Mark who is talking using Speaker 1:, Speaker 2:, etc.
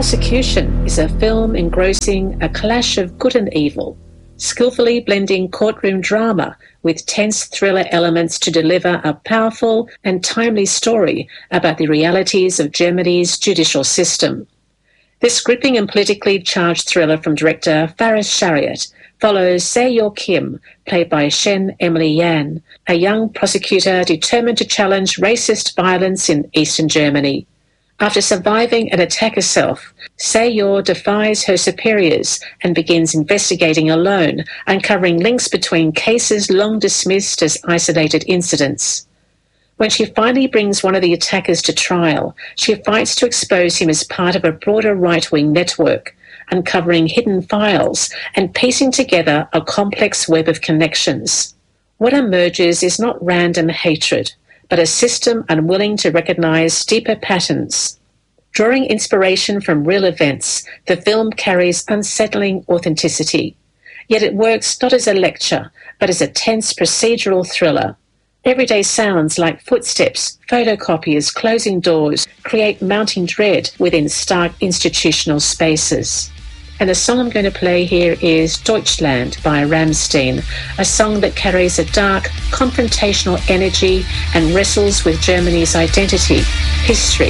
Speaker 1: Prosecution is a film engrossing a clash of good and evil, skillfully blending courtroom drama with tense thriller elements to deliver a powerful and timely story about the realities of Germany's judicial system. This gripping and politically charged thriller from director Faris Shariat follows Se-Yor Kim, played by Shen Emily Yan, a young prosecutor determined to challenge racist violence in Eastern Germany. After surviving an attack herself, Se-Yor defies her superiors and begins investigating alone, uncovering links between cases long dismissed as isolated incidents. When she finally brings one of the attackers to trial, she fights to expose him as part of a broader right-wing network, uncovering hidden files and piecing together a complex web of connections. What emerges is not random hatred, but a system unwilling to recognise deeper patterns. Drawing inspiration from real events, the film carries unsettling authenticity. Yet it works not as a lecture, but as a tense procedural thriller. Everyday sounds like footsteps, photocopiers, closing doors create mounting dread within stark institutional spaces. And the song I'm going to play here is Deutschland by Rammstein, a song that carries a dark, confrontational energy and wrestles with Germany's identity, history,